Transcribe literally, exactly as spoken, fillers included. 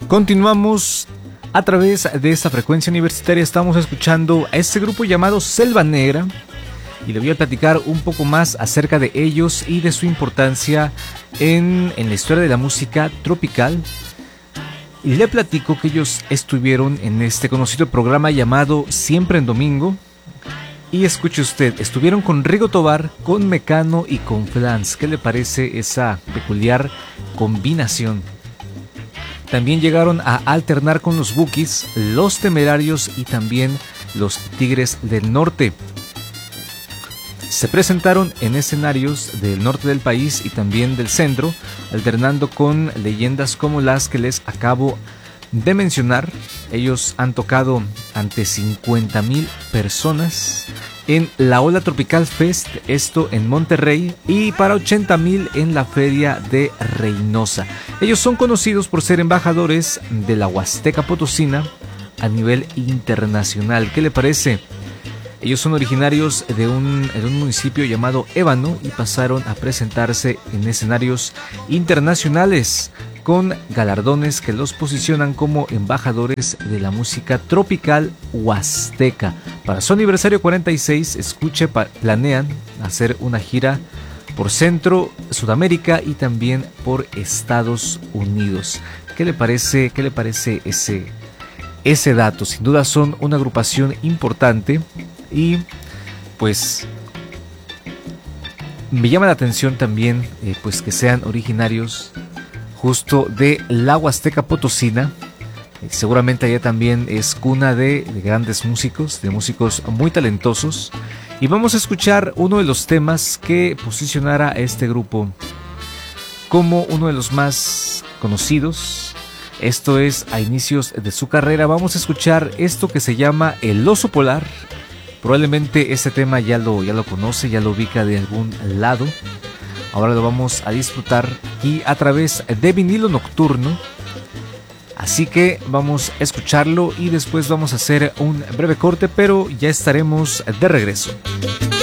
Continuamos a través de esta frecuencia universitaria. Estamos escuchando a este grupo llamado Selva Negra y le voy a platicar un poco más acerca de ellos y de su importancia en, en la historia de la música tropical. Y le platico que ellos estuvieron en este conocido programa llamado Siempre en Domingo. Y escuche usted, estuvieron con Rigo Tobar, con Mecano y con Flans. ¿Qué le parece esa peculiar combinación? También llegaron a alternar con los Bukis, los Temerarios y también los Tigres del Norte. Se presentaron en escenarios del norte del país y también del centro, alternando con leyendas como las que les acabo de mencionar. Ellos han tocado ante cincuenta mil personas en la Ola Tropical Fest, esto en Monterrey, y para ochenta mil en la Feria de Reynosa. Ellos son conocidos por ser embajadores de la Huasteca Potosina a nivel internacional. ¿Qué le parece? Ellos son originarios de un, de un municipio llamado Ébano y pasaron a presentarse en escenarios internacionales con galardones que los posicionan como embajadores de la música tropical huasteca. Para su aniversario cuarenta y seis, escuche, planean hacer una gira por Centro, Sudamérica y también por Estados Unidos. ¿Qué le parece, qué le parece ese, ese dato? Sin duda son una agrupación importante y pues me llama la atención también eh, pues que sean originarios justo de la Huasteca Potosina. Eh, seguramente allá también es cuna de, de grandes músicos, de músicos muy talentosos. Y vamos a escuchar uno de los temas que posicionara a este grupo como uno de los más conocidos. Esto es a inicios de su carrera. Vamos a escuchar esto que se llama El Oso Polar. Probablemente este tema ya lo, ya lo conoce, ya lo ubica de algún lado. Ahora lo vamos a disfrutar y a través de Vinilo Nocturno. Así que vamos a escucharlo y después vamos a hacer un breve corte, pero ya estaremos de regreso.